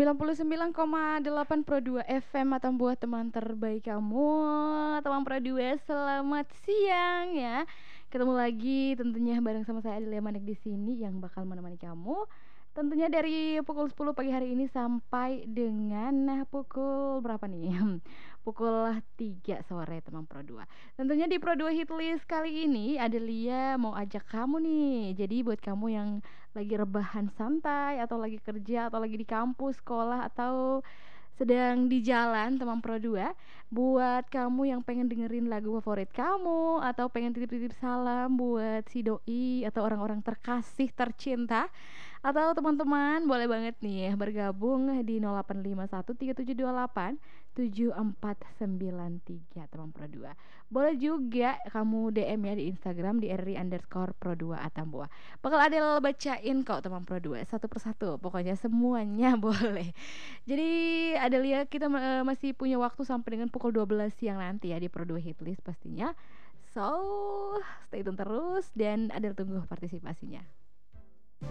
99,8 Pro 2 FM atau buat teman terbaik kamu. Teman Pro 2, selamat siang ya. Ketemu lagi tentunya bareng sama saya Adelia Manik di sini yang bakal menemani kamu. Tentunya dari pukul 10 pagi hari ini sampai dengan pukul berapa nih? Pukul 3 sore teman Pro 2. Tentunya di Pro 2 Hitlist kali ini Adelia mau ajak kamu nih. Jadi buat kamu yang lagi rebahan santai atau lagi kerja atau lagi di kampus, sekolah atau sedang di jalan teman Pro 2, buat kamu yang pengen dengerin lagu favorit kamu atau pengen titip-titip salam buat si doi atau orang-orang terkasih tercinta atau teman-teman boleh banget nih ya bergabung di 085137287493 teman Pro 2. Boleh juga kamu DM ya di Instagram di @ri_pro2 Atambua. Bakal Adel bacain kok teman Pro 2 satu persatu. Pokoknya semuanya boleh. Jadi Adelia kita masih punya waktu sampai dengan pukul 12 siang nanti ya di Pro 2 Hitlist pastinya. So, stay tune terus dan Adel tunggu partisipasinya.